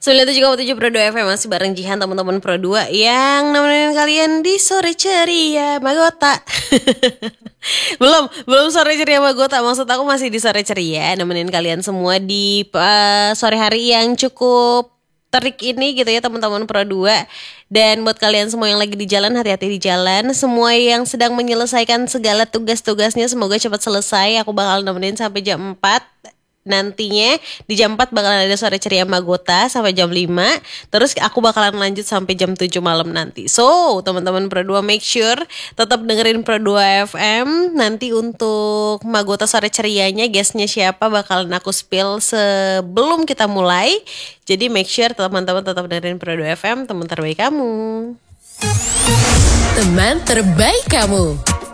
97,7 Pro 2 FM masih bareng Jihan, teman-teman Pro 2 yang nemenin kalian di sore ceria Magota. belum sore ceria Magota, maksud aku masih di sore ceria, nemenin kalian semua di sore hari yang cukup terik ini gitu ya teman-teman Pro 2. Dan buat kalian semua yang lagi di jalan, hati-hati di jalan. Semua yang sedang menyelesaikan segala tugas-tugasnya semoga cepat selesai. Aku bakal nemenin sampai jam 4. Nantinya di jam 4 bakalan ada sore ceria Magota sampai jam 5. Terus aku bakalan lanjut sampai jam 7 malam nanti. So, teman-teman Pro 2 make sure tetap dengerin Pro 2 FM. Nanti untuk Magota sore cerianya guestnya siapa bakalan aku spill sebelum kita mulai. Jadi make sure teman-teman tetap dengerin Pro 2 FM, teman terbaik kamu. Teman terbaik kamu.